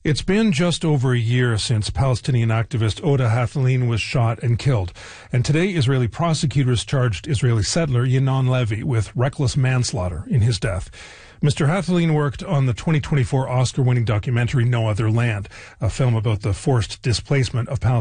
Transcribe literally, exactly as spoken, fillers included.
It's been just over a year since Palestinian activist Oda Hathaleen was shot and killed. And today, Israeli prosecutors charged Israeli settler Yinon Levy with reckless manslaughter in his death. Mister Hathaleen worked on the twenty twenty-four Oscar-winning documentary No Other Land, a film about the forced displacement of Palestinians